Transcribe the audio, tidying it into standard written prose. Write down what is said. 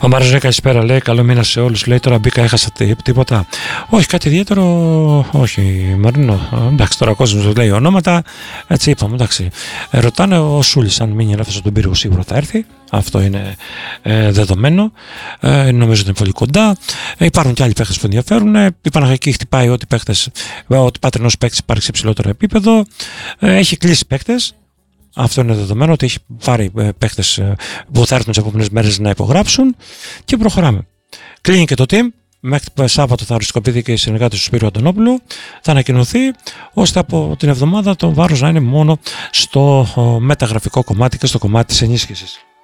Ο Μάρος λέει καλησπέρα, λέει καλό μήνα σε όλους, λέει τώρα μπήκα, έχασα τίποτα. Όχι, κάτι ιδιαίτερο, όχι Μαρίνο, εντάξει τώρα ο κόσμος λέει ονόματα, έτσι είπαμε, εντάξει. Ρωτάνε ο Σούλης αν μείνει λάθος τον Πύργο σίγουρα θα έρθει, αυτό είναι δεδομένο, νομίζω ότι είναι πολύ κοντά. Υπάρχουν και άλλοι παίχτες που ενδιαφέρουν, η Παναχαϊκή χτυπάει ότι πάτε ενός παίκτης υπάρχει σε υψηλότερο επίπεδο, έχει κλείσει παίκτες. Αυτό είναι δεδομένο ότι έχει πάρει παίχτες που θα έρθουν τις επόμενες μέρες να υπογράψουν και προχωράμε. Κλείνει και το team. Μέχρι το Σάββατο θα οριστικοποιηθεί και η συνεργάτη του Σπύρου Αντωνόπουλου. Θα ανακοινωθεί ώστε από την εβδομάδα το βάρος να είναι μόνο στο μεταγραφικό κομμάτι και στο κομμάτι της ενίσχυσης.